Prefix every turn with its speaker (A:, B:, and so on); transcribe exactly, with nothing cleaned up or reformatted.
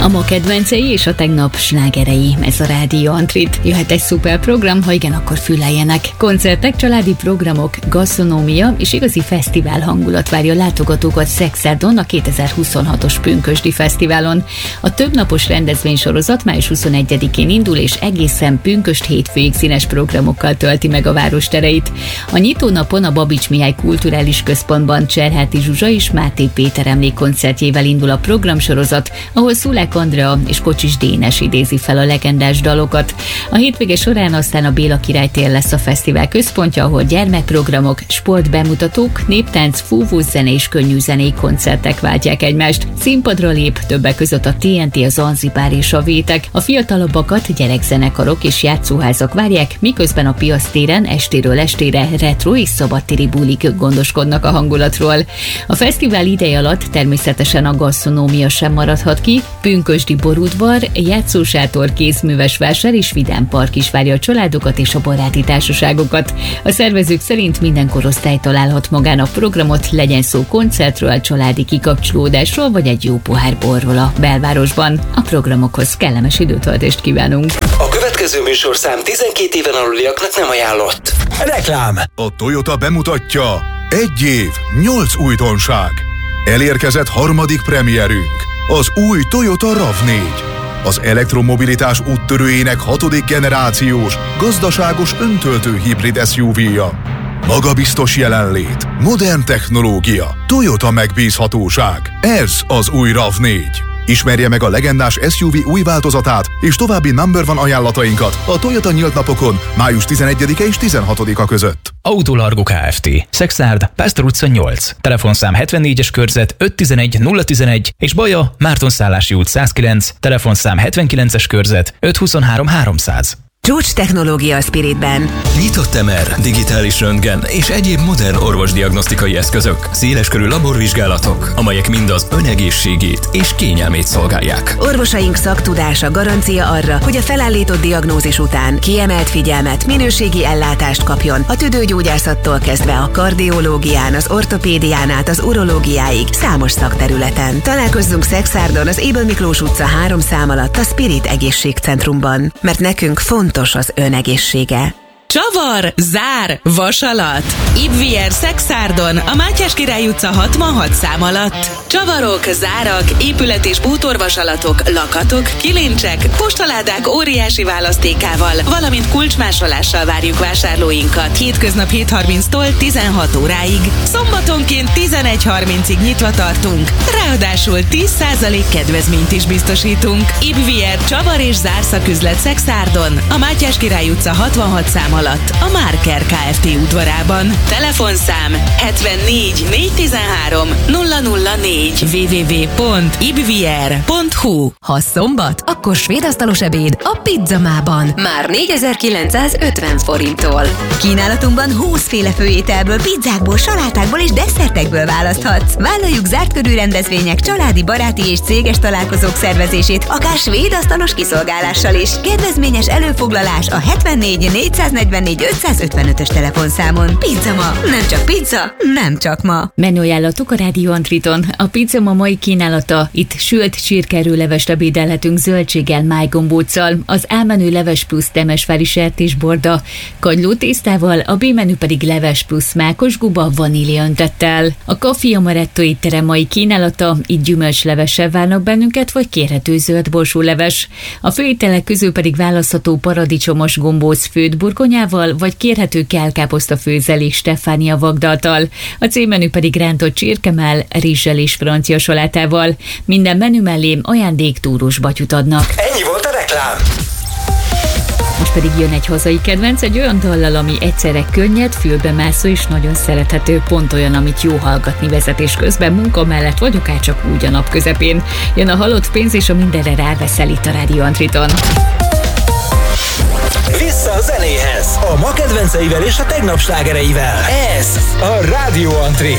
A: A ma kedvencei és a tegnap slágerei, ez a Rádió Antrit. Jöhet egy szuper program, ha igen, akkor füleljenek. Koncertek, családi programok, gasztronómia és igazi fesztivál hangulat várja látogatókat Szexárdon a kétezer-huszonhatos Pünkösdi Fesztiválon. A többnapos rendezvénysorozat május huszonegyedikén indul, és egészen pünkösd hétfőig színes programokkal tölti meg a város tereit. A nyitónapon a Babics Mihály Kulturális Központban Cserháti Zsuzsa és Máté Péter emlékkoncertjével indul a programsorozat, ahol Szulák Andrea és Kocsis Dénes idézi fel a legendás dalokat. A hétvége során aztán a Béla Király tér lesz a fesztivál központja, ahol gyermekprogramok, sportbemutatók, néptánc, fúvózene és könnyű zenei koncertek váltják egymást. Színpadra lép többek között a té en té, a Zanzibár és a Vétek. A fiatalabbakat gyerekzenekarok és játszóházak várják, miközben a Piasz téren estéről estére retro és szabadtéri bulik gondoskodnak a hangulatról. A fesztivál ideje alatt természetesen a gasztronómia sem maradhat ki. Pünkösdi borudvar, játszósátor, kézműves vásár és vidámpark is várja a családokat és a baráti társaságokat. A szervezők szerint minden korosztály találhat magának programot, legyen szó koncertről, családi kikapcsolódásról vagy egy jó pohár borról a belvárosban. A programokhoz kellemes időtöltést kívánunk.
B: A következő műsorszám tizenkét éven aluliaknak nem ajánlott. Reklám.
C: A Toyota bemutatja: egy év, nyolc újdonság. Elérkezett harmadik premierünk, az új Toyota ráv négy. Az elektromobilitás úttörőjének hatodik generációs, gazdaságos öntöltő hibrid es u vé-ja. Magabiztos jelenlét, modern technológia, Toyota megbízhatóság. Ez az új ráv négy. Ismerje meg a legendás es u vé új változatát és további number one ajánlatainkat a Toyota nyílt napokon május tizenegyedike és tizenhatodika között.
D: Autolargo Kft. Szexárd, Pásztor utca nyolc. Telefonszám hetvennégyes körzet ötszáztizenegy nulla tizenegy és Baja, Mártonszállási út százkilenc. Telefonszám hetvenkilences körzet ötszázhuszonhárom háromszáz.
E: Csúcs technológia a Spiritben.
B: Nyitott em er, digitális röntgen és egyéb modern orvosdiagnosztikai eszközök, széleskörű laborvizsgálatok, amelyek mind az ön egészségét és kényelmét szolgálják.
E: Orvosaink szaktudása garancia arra, hogy a felállított diagnózis után kiemelt figyelmet, minőségi ellátást kapjon a tüdőgyógyászattól kezdve a kardiológián, az ortopédián át az urológiáig számos szakterületen. Találkozzunk Szexárdon az Ébel Miklós utca három szám alatt a Spirit Egészségcentrumban, mert nekünk fontos az ön egészsége.
F: Csavar, zár, vasalat. Ibvier Szexárdon, a Mátyás Király utca hatvanhat szám alatt. Csavarok, zárak, épület- és bútorvasalatok, lakatok, kilincsek, postaládák óriási választékával, valamint kulcsmásolással várjuk vásárlóinkat. Hétköznap hét harminctól tizenhat óráig. Szombatonként tizenegy harmincig nyitva tartunk. Ráadásul tíz százalék kedvezményt is biztosítunk. Ibvier Csavar és zárszaküzlet Szexárdon, a Mátyás Király utca hatvanhat szám alatt a Márker Kft. Udvarában. Telefonszám hetvennégy négyszáztizenhárom nulla nulla négy double-u double-u double-u pont ibvier pont hu.
G: Ha szombat, akkor svéd asztalos ebéd a Pizzamában. Már négyezer-kilencszázötven forinttól.
H: Kínálatunkban húszféle főételből, pizzákból, salátákból és desszertekből választhatsz. Vállaljuk zárt körű rendezvények, családi, baráti és céges találkozók szervezését, akár svéd asztalos kiszolgálással is. Kedvezményes előfoglalás a hetvennégy négyszáznegyvennégy ötszázötvenötös telefonszámon. Pizzama, nem csak pizza, nem csak ma.
A: Menüajánlatok a Rádió Antriton. A Pizzama mai kínálata: itt sült csirkerőlevest ebédelhetünk zöldséggel, májgombóccal, az A menü leves plusz temesvári sertésborda, kagyló tésztával, a B menü pedig leves plusz mákos guba vanília öntettel. A Café Amaretto étterem mai kínálata: itt gyümölcslevessel várnak bennünket, vagy kérhető zöld borsóleves. A főételek közül pedig választható paradicsomos gombóc főtt burgonyával, vagy kérhető kálkáposzta főzelék Stefánia vagdaltal. A C-menü pedig rántott csirkemell, rizssel és francia salátával. Minden menü mellé ajándék túrós batyut adnak.
B: Ennyi volt a reklám.
A: Most pedig jön egy hazai kedvenc, egy olyan dallal, ami egyszerre könnyed, fülbemászó és nagyon szerethető, pont olyan, amit jó hallgatni vezetés közben, munka mellett, vagy akár csak úgy a nap közepén. Jön a halott pénz, és a mindenre ráveszel itt a Rádió Antriton.
B: Vissza a zenéhez, a ma kedvenceivel és a tegnap slágereivel. Ez a Rádió Antri.